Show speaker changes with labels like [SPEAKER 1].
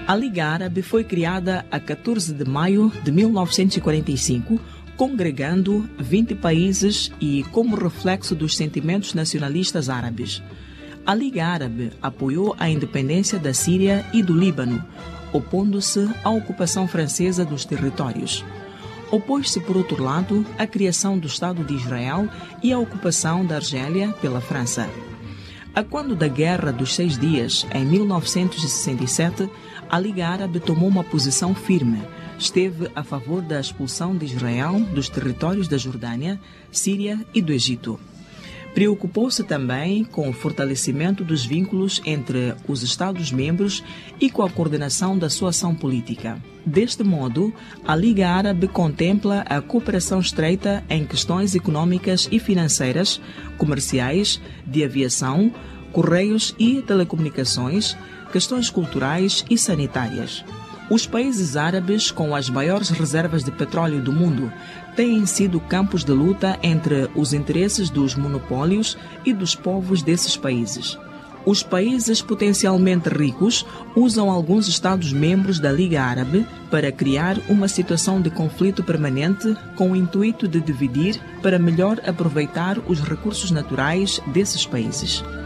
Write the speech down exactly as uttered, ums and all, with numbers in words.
[SPEAKER 1] A Liga Árabe foi criada a quatorze de maio de mil novecentos e quarenta e cinco, congregando vinte países e como reflexo dos sentimentos nacionalistas árabes. A Liga Árabe apoiou a independência da Síria e do Líbano, opondo-se à ocupação francesa dos territórios. Opôs-se, por outro lado, à criação do Estado de Israel e à ocupação da Argélia pela França. A quando da Guerra dos Seis Dias, em mil novecentos e sessenta e sete, a Liga Árabe tomou uma posição firme. Esteve a favor da expulsão de Israel dos territórios da Jordânia, Síria e do Egito. Preocupou-se também com o fortalecimento dos vínculos entre os Estados-membros e com a coordenação da sua ação política. Deste modo, a Liga Árabe contempla a cooperação estreita em questões econômicas e financeiras, comerciais, de aviação, correios e telecomunicações, questões culturais e sanitárias. Os países árabes, com as maiores reservas de petróleo do mundo, têm sido campos de luta entre os interesses dos monopólios e dos povos desses países. Os países potencialmente ricos usam alguns Estados-membros da Liga Árabe para criar uma situação de conflito permanente com o intuito de dividir para melhor aproveitar os recursos naturais desses países.